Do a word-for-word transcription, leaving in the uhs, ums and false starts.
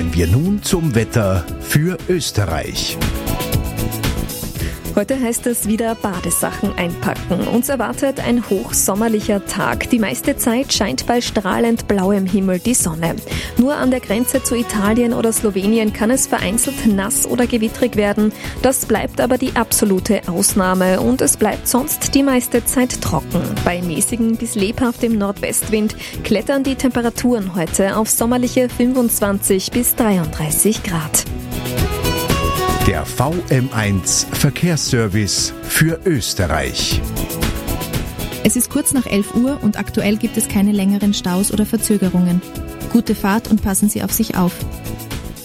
Kommen wir nun zum Wetter für Österreich. Heute heißt es wieder Badesachen einpacken. Uns erwartet ein hochsommerlicher Tag. Die meiste Zeit scheint bei strahlend blauem Himmel die Sonne. Nur an der Grenze zu Italien oder Slowenien kann es vereinzelt nass oder gewittrig werden. Das bleibt aber die absolute Ausnahme und es bleibt sonst die meiste Zeit trocken. Bei mäßigem bis lebhaftem Nordwestwind klettern die Temperaturen heute auf sommerliche fünfundzwanzig bis dreiunddreißig Grad. Der V M eins Verkehrsservice für Österreich. Es ist kurz nach elf Uhr und aktuell gibt es keine längeren Staus oder Verzögerungen. Gute Fahrt und passen Sie auf sich auf.